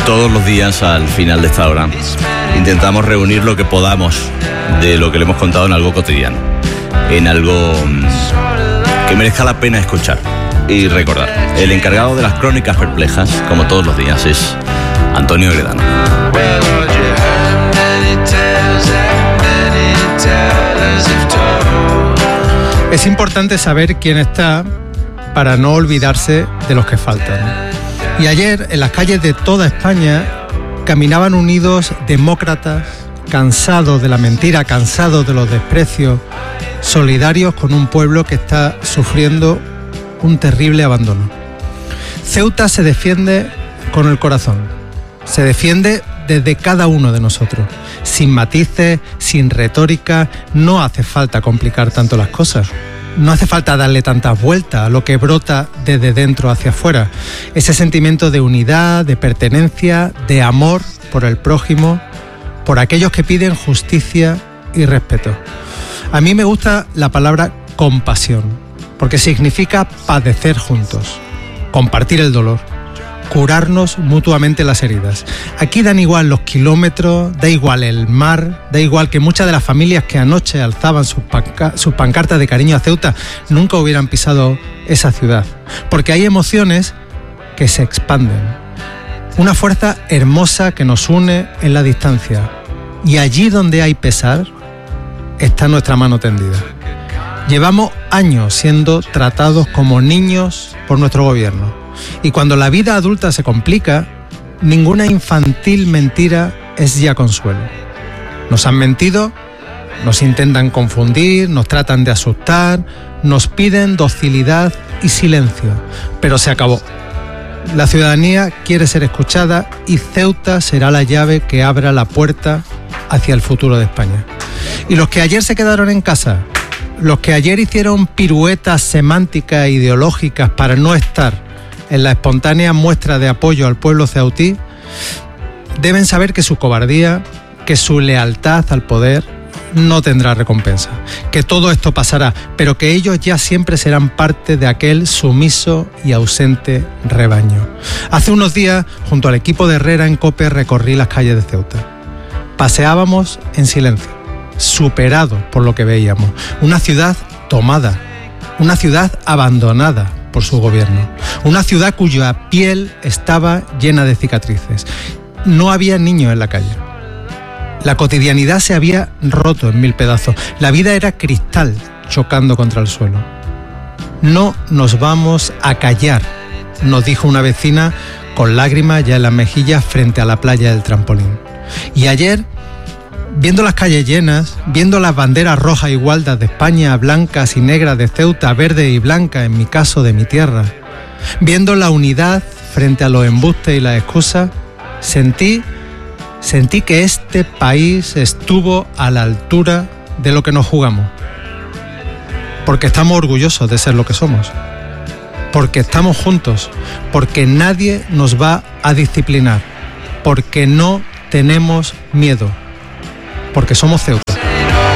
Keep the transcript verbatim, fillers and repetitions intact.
Todos los días al final de esta hora intentamos reunir lo que podamos de lo que le hemos contado en algo cotidiano, en algo que merezca la pena escuchar y recordar. El encargado de las crónicas perplejas, como todos los días, es Antonio Gredano. Es importante saber quién está para no olvidarse de los que faltan. Y ayer, en las calles de toda España, caminaban unidos demócratas, cansados de la mentira, cansados de los desprecios, solidarios con un pueblo que está sufriendo un terrible abandono. Ceuta se defiende con el corazón, se defiende desde cada uno de nosotros, sin matices, sin retórica. No hace falta complicar tanto las cosas. No hace falta darle tantas vueltas a lo que brota desde dentro hacia afuera. Ese sentimiento de unidad, de pertenencia, de amor por el prójimo, por aquellos que piden justicia y respeto. A mí me gusta la palabra compasión, porque significa padecer juntos, compartir el dolor, curarnos mutuamente las heridas. Aquí dan igual los kilómetros, da igual el mar, da igual que muchas de las familias que anoche alzaban sus, panca- sus pancartas de cariño a Ceuta nunca hubieran pisado esa ciudad, porque hay emociones que se expanden. Una fuerza hermosa que nos une en la distancia, y allí donde hay pesar está nuestra mano tendida. Llevamos años siendo tratados como niños por nuestro gobierno. Y cuando la vida adulta se complica, ninguna infantil mentira es ya consuelo. Nos han mentido, nos intentan confundir, nos tratan de asustar, nos piden docilidad y silencio, pero se acabó. La ciudadanía quiere ser escuchada y Ceuta será la llave que abra la puerta hacia el futuro de España. Y los que ayer se quedaron en casa, los que ayer hicieron piruetas semánticas e ideológicas para no estar en la espontánea muestra de apoyo al pueblo ceutí, deben saber que su cobardía, que su lealtad al poder no tendrá recompensa, que todo esto pasará, pero que ellos ya siempre serán parte de aquel sumiso y ausente rebaño. Hace unos días, junto al equipo de Herrera en COPE, recorrí las calles de Ceuta. Paseábamos en silencio, superados por lo que veíamos. Una ciudad tomada, una ciudad abandonada por su gobierno, una ciudad cuya piel estaba llena de cicatrices. No había niños en la calle. La cotidianidad se había roto en mil pedazos. La vida era cristal chocando contra el suelo. No nos vamos a callar, nos dijo una vecina con lágrimas ya en las mejillas frente a la playa del Trampolín. Y ayer, viendo las calles llenas, viendo las banderas rojas y gualdas de España, blancas y negras de Ceuta, verde y blanca en mi caso de mi tierra, viendo la unidad frente a los embustes y las excusas, sentí, sentí que este país estuvo a la altura de lo que nos jugamos. Porque estamos orgullosos de ser lo que somos. Porque estamos juntos. Porque nadie nos va a disciplinar. Porque no tenemos miedo. Porque somos Ceuta.